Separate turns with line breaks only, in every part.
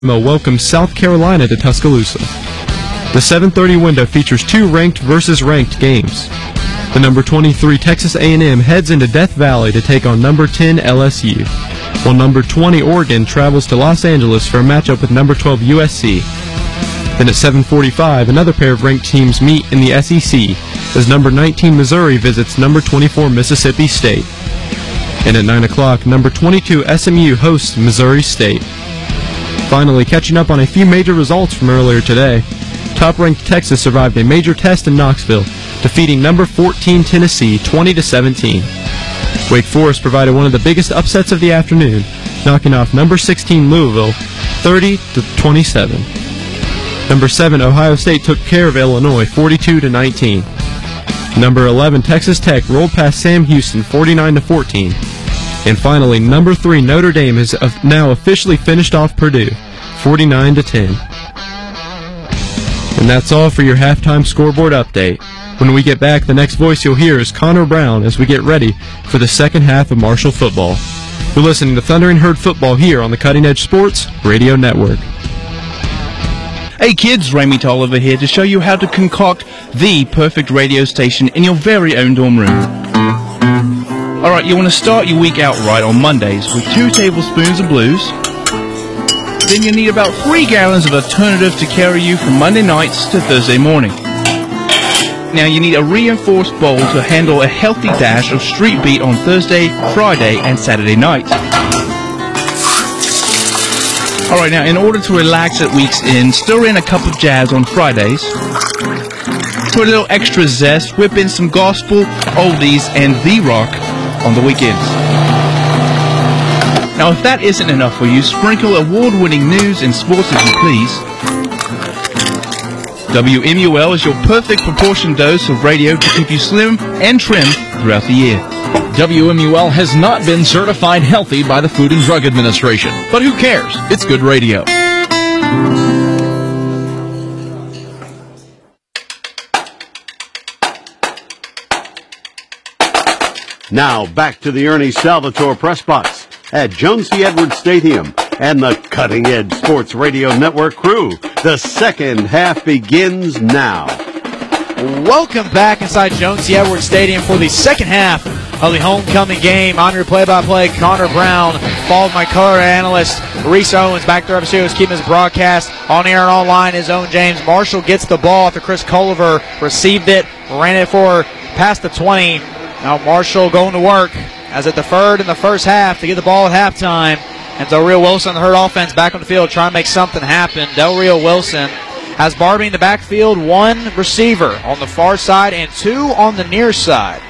welcomes South Carolina to Tuscaloosa. The 7:30 window features two ranked versus ranked games. The number 23 Texas A&M heads into Death Valley to take on number 10 LSU, while number 20 Oregon travels to Los Angeles for a matchup with number 12 USC. Then at 7:45, another pair of ranked teams meet in the SEC as number 19 Missouri visits number 24 Mississippi State. And at 9 o'clock, number 22 SMU hosts Missouri State. Finally, catching up on a few major results from earlier today, top-ranked Texas survived a major test in Knoxville, defeating number 14 Tennessee 20-17. Wake Forest provided one of the biggest upsets of the afternoon, knocking off number 16 Louisville 30-27. Number 7 Ohio State took care of Illinois 42-19. Number 11 Texas Tech rolled past Sam Houston 49-14. And finally, number 3 Notre Dame has now officially finished off Purdue 49-10. And that's all for your halftime scoreboard update. When we get back, the next voice you'll hear is Connor Brown as we get ready for the second half of Marshall football. You're listening to Thundering Herd Football here on the Cutting Edge Sports Radio Network.
Hey kids, Remy Tolliver here to show you how to concoct the perfect radio station in your very own dorm room. Alright, you want to start your week out right on Mondays with 2 tablespoons of blues. Then you need about 3 gallons of alternative to carry you from Monday nights to Thursday morning. Now you need a reinforced bowl to handle a healthy dash of street beat on Thursday, Friday, and Saturday night. Alright, now in order to relax at week's end, stir in a cup of jazz on Fridays. For a little extra zest, whip in some gospel, oldies, and the rock on the weekends. Now if that isn't enough for you, sprinkle award-winning news and sports as you please. WMUL is your perfect proportion dose of radio to keep you slim and trim throughout the year.
WMUL has not been certified healthy by the Food and Drug Administration, but who cares? It's good radio.
Now back to the Ernie Salvatore Press Box at Jones C. Edwards Stadium and the Cutting Edge Sports Radio Network crew. The second half begins now.
Welcome back inside Jones C. Edwards Stadium for the second half of the homecoming game. On your play-by-play, Connor Brown, followed by color analyst Reese Owens. Back there upstairs, keeping his broadcast on air and online. His own James Marshall gets the ball after Chris Culliver received it, ran it for past the 20. Now Marshall going to work as it deferred in the first half to get the ball at halftime. And Del Rio Wilson, the Herd offense, back on the field trying to make something happen. Del Rio Wilson has Barbie in the backfield, 1 receiver on the far side and 2 on the near side.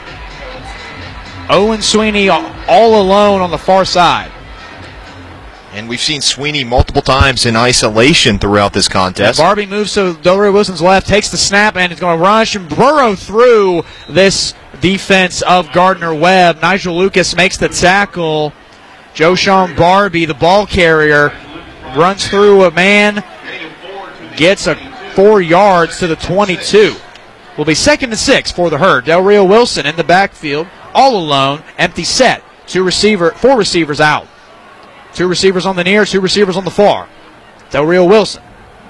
Owen Sweeney all alone on the far side.
And we've seen Sweeney multiple times in isolation throughout this contest.
And Barbie moves to Del Rio Wilson's left, takes the snap, and is going to rush and burrow through this defense of Gardner-Webb. Nigel Lucas makes the tackle. Joshawn Barbie, the ball carrier, runs through a man, gets 4 yards to the 22. Will be 2nd and 6 for the Herd. Del Rio Wilson in the backfield, all alone, empty set. 4 receivers out. 2 receivers on the near, 2 receivers on the far. Del Rio Wilson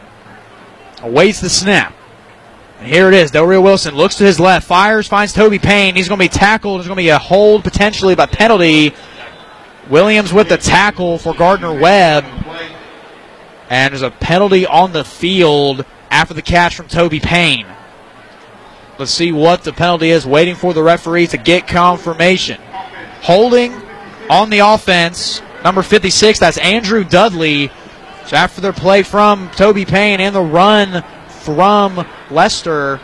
awaits the snap. And here it is. Del Rio Wilson looks to his left, fires, finds Toby Payne. He's going to be tackled. There's going to be a hold potentially by penalty. Williams with the tackle for Gardner-Webb. And there's a penalty on the field after the catch from Toby Payne. Let's see what the penalty is. Waiting for the referee to get confirmation. Holding on the offense, number 56, that's Andrew Dudley. So after their play from Toby Payne and the run from Lester.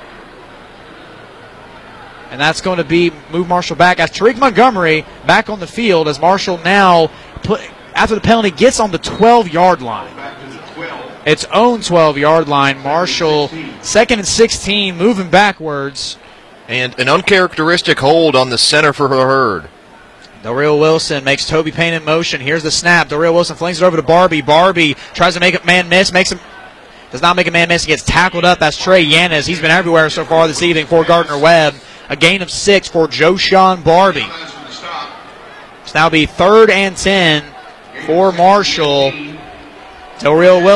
And that's going to be move Marshall back as Tariq Montgomery back on the field as Marshall now, after the penalty, gets on the 12-yard line. Its own 12-yard line. Marshall, 2nd and 16, moving backwards.
And an uncharacteristic hold on the center for the Herd.
Del Rio Wilson makes Toby Payne in motion. Here's the snap. Del Rio Wilson flings it over to Barbie. Barbie tries to make a man miss, does not make a man miss. He gets tackled up. That's Trey Yanez. He's been everywhere so far this evening for Gardner-Webb. A gain of 6 for Joshawn Barbie. It's now be 3rd and 10 for Marshall. Del Rio